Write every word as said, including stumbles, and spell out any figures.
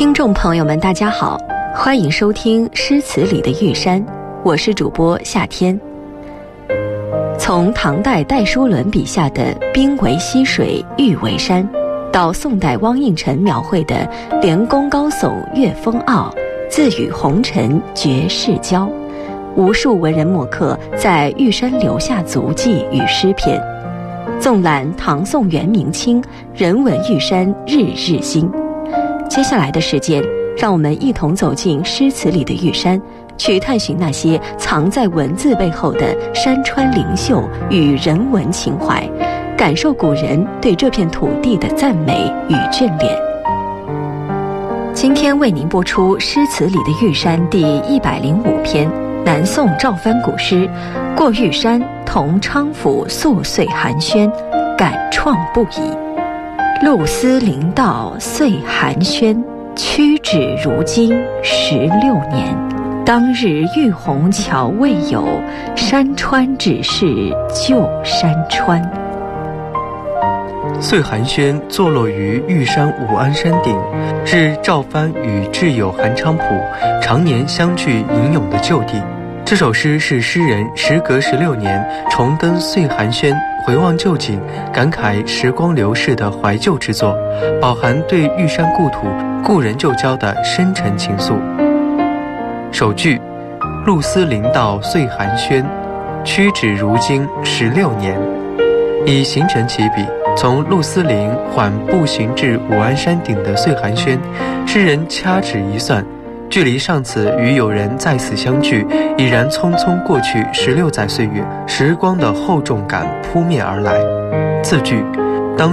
听众朋友们大家好，欢迎收听诗词里的玉山，我是主播夏天。从唐代戴叔伦笔下的冰为溪水玉为山，到宋代汪应辰描绘的连宫高耸月风傲，自与红尘绝世交，无数文人墨客在玉山留下足迹与诗篇。纵览唐宋元明清，人文玉山日日新。接下来的时间，让我们一同走进诗词里的玉山，去探寻那些藏在文字背后的山川灵秀与人文情怀，感受古人对这片土地的赞美与眷恋。今天为您播出诗词里的玉山第一百零五篇，南宋赵藩古诗《过玉山同昌府宿岁寒暄》，感创不已。露丝临道岁寒暄，屈指如金十六年。当日玉虹桥未有，山川只是旧山川。 岁寒暄坐落于玉山武安山顶，是赵藩与挚友韩昌浦常年相聚吟咏的旧地。这首诗是诗人时隔十六年重登岁寒暄，回望旧景，感慨时光流逝的怀旧之作，饱含对玉山故土、故人旧交的深沉情愫。首句露丝临道岁寒暄，屈指如金十六年，以行程起笔，从露丝林缓步行至武安山顶的岁寒暄，诗人掐指一算，距离上次与友人在此相聚，已然匆匆过去十六载岁月，时光的厚重感扑面而来。字句